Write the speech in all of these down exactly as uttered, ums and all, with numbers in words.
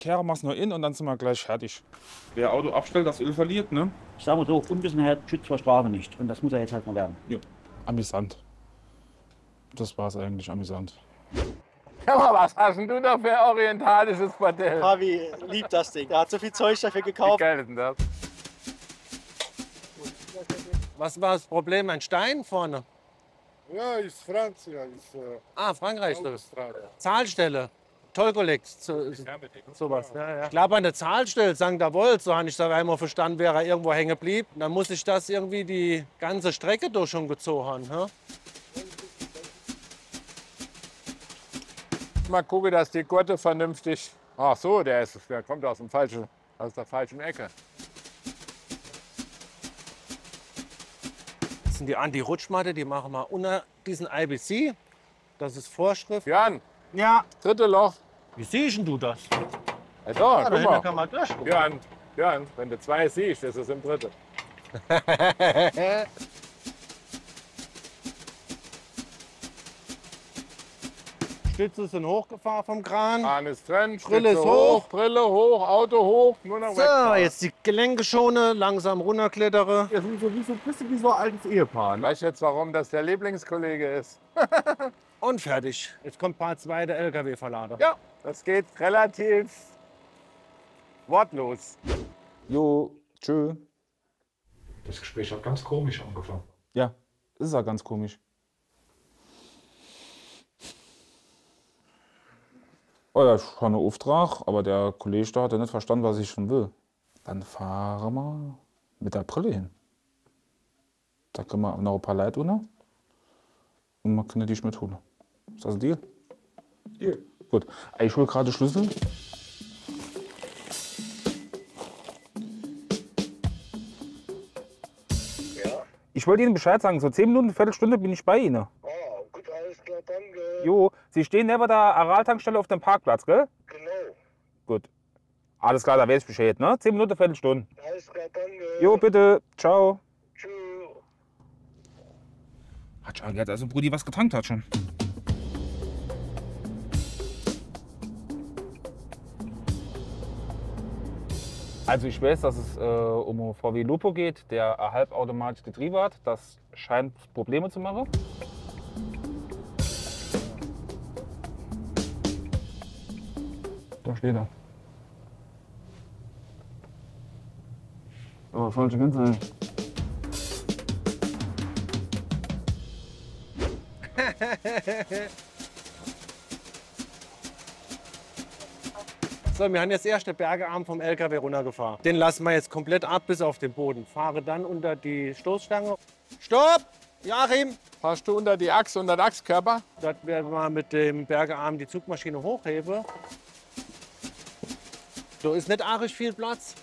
kehren wir es noch in und dann sind wir gleich fertig. Wer Auto abstellt, das Öl verliert, ne? Ich sage mal so, Unwissenheit schützt vor Strafe nicht. Und das muss er jetzt halt mal werden. Ja. Amüsant. Das war es eigentlich, amüsant. Hör mal, was hast denn du da für orientalisches Modell? Fabi liebt das Ding. Er hat so viel Zeug dafür Wie gekauft. geil ist denn das? Was war das Problem? Ein Stein vorne? Ja, ist Frankreich, ist äh, Ah, Frankreich. Das. Autostrade. Zahlstelle. Tollkollekt. So, sowas. Ja, ja. Ich glaube, an der Zahlstelle, Sankt Wold, so habe ich da einmal verstanden, wäre er irgendwo hängen blieb. Dann muss ich das irgendwie die ganze Strecke durch schon gezogen haben. Ja? Mal gucken, dass die Gurte vernünftig. Ach so, der, ist, der kommt aus, dem falschen, aus der falschen Ecke. Das sind die Anti-Rutschmatte, die machen wir unter diesen I B C. Das ist Vorschrift. Björn, Ja. dritte Loch. Wie siehst denn du das? Ja, da, Ja, guck da mal. kann man durchgucken. Björn, Björn, wenn du zwei siehst, ist es im dritten. Stütze sind hochgefahren vom Kran. Ahn ist drin, Brille Stütze ist hoch. Brille hoch, Auto hoch, nur noch So, wegfahren. jetzt die Gelenke schone, langsam runterklettere. Wir sind so wie so ein bisschen wie so ein altes Ehepaar. Ne? Weißt du jetzt, warum das der Lieblingskollege ist? Und fertig. Jetzt kommt Part zwei der L K W-Verlader. Ja, das geht relativ wortlos. Jo, tschö. Das Gespräch hat ganz komisch angefangen. Ja, ist ja ganz komisch. Oh ja, ich habe einen Auftrag, aber der Kollege da hat ja nicht verstanden, was ich schon will. Dann fahren wir mit der Brille hin. Da können wir noch ein paar Leute unter und man kann die mit holen. Ist das ein Deal? Deal. Gut. Ich hole gerade Schlüssel. Ja. Ich wollte Ihnen Bescheid sagen, so zehn Minuten, eine Viertelstunde bin ich bei Ihnen. Ah, gut, alles klar, danke. Jo, Sie stehen neben der Aral-Tankstelle auf dem Parkplatz, gell? Genau. Gut. Alles klar, da weiß ich Bescheid, ne? zehn Minuten, Viertelstunde. Alles klar, danke. Jo, bitte. Ciao. Tschüss. Hat schon gehört, also Brudi was getankt hat schon. Also ich weiß, dass es äh, um einen V W Lupo geht, der ein halbautomatisches Getriebe hat. Das scheint Probleme zu machen. Da steht er. Oh, falsche Kennzeichen. So, wir haben jetzt erst den Bergearm vom L K W runtergefahren. Den lassen wir jetzt komplett ab bis auf den Boden. Fahre dann unter die Stoßstange. Stopp! Joachim! Fahrst du unter die Achse, unter den Achskörper? Dort werden wir mit dem Bergearm die Zugmaschine hochheben. Da ist nicht arg viel Platz.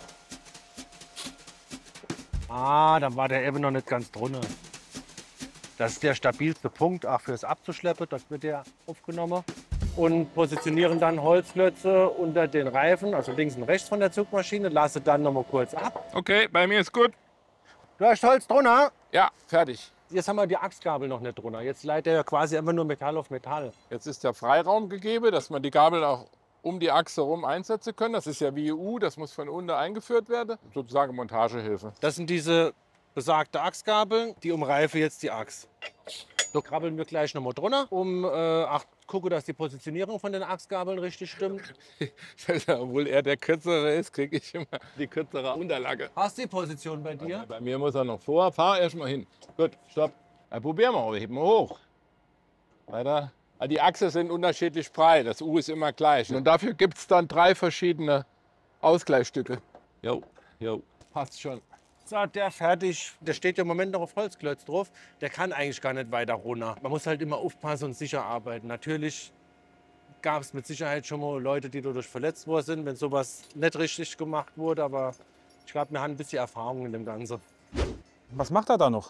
Ah, dann war der eben noch nicht ganz drunter. Das ist der stabilste Punkt, auch fürs Abzuschleppen. Dort wird der aufgenommen. Und positionieren dann Holzklötze unter den Reifen, also links und rechts von der Zugmaschine. Lasse dann noch mal kurz ab. Okay, bei mir ist gut. Du hast Holz drunter. Ja, fertig. Jetzt haben wir die Achsgabel noch nicht drunter. Jetzt leitet er quasi einfach nur Metall auf Metall. Jetzt ist der Freiraum gegeben, dass man die Gabel auch um die Achse herum einsetzen können. Das ist ja wie E U, das muss von unten eingeführt werden. Sozusagen Montagehilfe. Das sind diese besagte Achsgabeln, die umreifen jetzt die Achs. Da krabbeln wir gleich noch mal drunter, um äh, ach, gucke, dass die Positionierung von den Achsgabeln richtig stimmt. Obwohl er der Kürzere ist, kriege ich immer die kürzere Unterlage. Hast du die Position bei dir? Bei mir muss er noch vor. Fahr erst mal hin. Gut, stopp. Dann probieren wir mal. Heben wir hoch. Weiter. Ah, die Achsen sind unterschiedlich breit. Das U ist immer gleich. Und dafür gibt es dann drei verschiedene Ausgleichsstücke. Jo, jo. Passt schon. So, der fertig. Der steht ja im Moment noch auf Holzklötz drauf. Der kann eigentlich gar nicht weiter runter. Man muss halt immer aufpassen und sicher arbeiten. Natürlich gab es mit Sicherheit schon mal Leute, die dadurch verletzt worden sind, wenn sowas nicht richtig gemacht wurde. Aber ich glaube, wir haben ein bisschen Erfahrung in dem Ganzen. Was macht er da noch?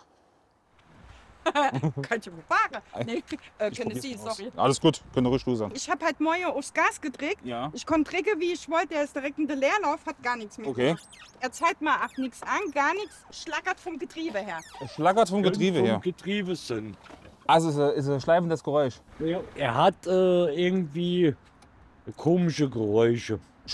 Kann ich mal fahren? Nee, äh, können Sie, probier's aus. sorry. Alles gut, können ruhig du sagen. Ich habe halt Moje aufs Gas gedrückt. Ja. Ich konnte drücken, wie ich wollte. Der ist direkt in der Leerlauf, hat gar nichts mehr Okay. gemacht. Er zeigt mal auch nichts an, gar nichts. Schlackert vom Getriebe her. Schlackert vom Getriebe her. Getriebe sind. Also es ist ein, ist ein schleibendes Geräusch. Er hat äh, irgendwie komische Geräusche.